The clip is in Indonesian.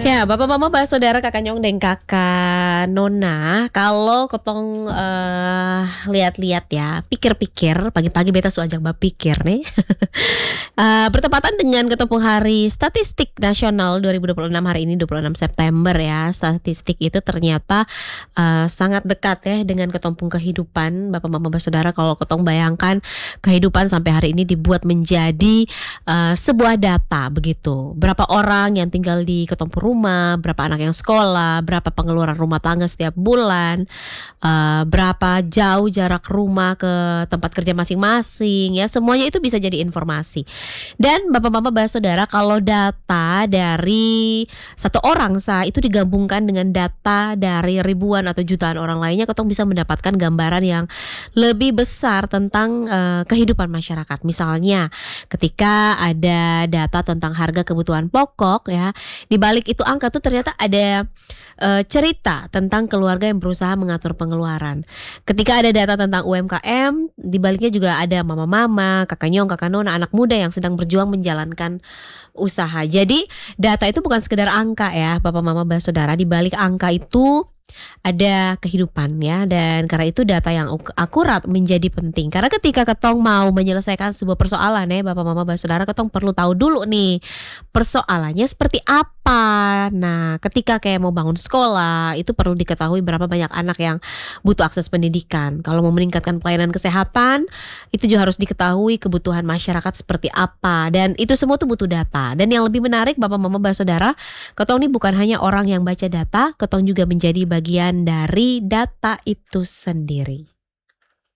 Ya, Bapak Mama Bah Saudara Kakak Nyong dan Kakak Nona, kalau ketong lihat-lihat ya, pikir-pikir pagi-pagi beta su ajak bapikir nih. Bertepatan dengan ketemu Hari Statistik Nasional 2026 hari ini 26 September ya. Statistik itu ternyata sangat dekat ya dengan ketumpung kehidupan Bapak Mama Bah Saudara. Kalau ketong bayangkan kehidupan sampai hari ini dibuat menjadi sebuah data begitu. Berapa orang yang tinggal di ketumpung rumah, berapa anak yang sekolah, berapa pengeluaran rumah tangga setiap bulan, berapa jauh jarak rumah ke tempat kerja masing-masing ya, semuanya itu bisa jadi informasi. Dan Bapak Mama Bah Saudara, kalau data dari satu orang itu digabungkan dengan data dari ribuan atau jutaan orang lainnya, ketong bisa mendapatkan gambaran yang lebih besar tentang kehidupan masyarakat. Misalnya ketika ada data tentang harga kebutuhan pokok ya, di balik itu angka tuh ternyata ada cerita tentang keluarga yang berusaha mengatur pengeluaran. Ketika ada data tentang UMKM, di baliknya juga ada mama-mama, kakak nyong, kakak nona, anak muda yang sedang berjuang menjalankan usaha. Jadi data itu bukan sekedar angka ya, Bapak Mama Bah Saudara. Di balik angka itu ada kehidupan ya, dan karena itu data yang akurat menjadi penting. Karena ketika ketong mau menyelesaikan sebuah persoalan ya, Bapak Mama Bah Saudara, ketong perlu tahu dulu nih persoalannya seperti apa. Nah, ketika kayak mau bangun sekolah, itu perlu diketahui berapa banyak anak yang butuh akses pendidikan. Kalau mau meningkatkan pelayanan kesehatan, itu juga harus diketahui kebutuhan masyarakat seperti apa. Dan itu semua tuh butuh data. Dan yang lebih menarik Bapak Mama Bah Saudara, ketong ini bukan hanya orang yang baca data, ketong juga menjadi bagian dari data itu sendiri.